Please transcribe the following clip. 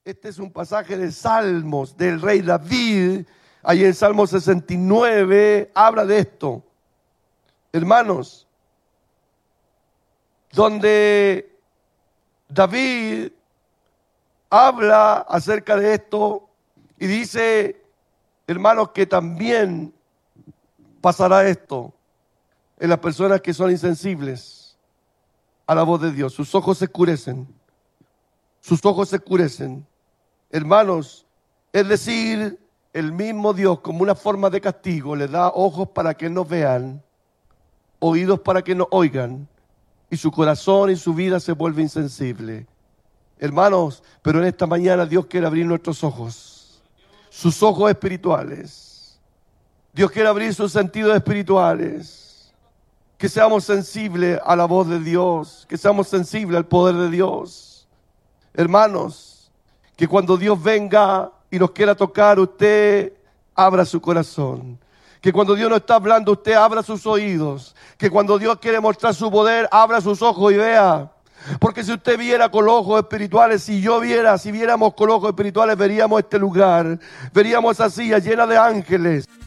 Este es un pasaje de Salmos del rey David. Ahí en Salmo 69 habla de esto. Hermanos, donde David habla acerca de esto y dice, hermanos, que también pasará esto en las personas que son insensibles a la voz de Dios. Sus ojos se oscurecen. Sus ojos se oscurecen. Hermanos, es decir, el mismo Dios como una forma de castigo le da ojos para que no vean, oídos para que no oigan, y su corazón y su vida se vuelve insensible. Hermanos, pero en esta mañana Dios quiere abrir nuestros ojos, sus ojos espirituales. Dios quiere abrir sus sentidos espirituales. Que seamos sensibles a la voz de Dios, que seamos sensibles al poder de Dios. Hermanos, que cuando Dios venga y nos quiera tocar, usted abra su corazón. Que cuando Dios nos está hablando, usted abra sus oídos. Que cuando Dios quiere mostrar su poder, abra sus ojos y vea. Porque si usted viera con los ojos espirituales, si viéramos con los ojos espirituales, veríamos este lugar, veríamos esa silla llena de ángeles.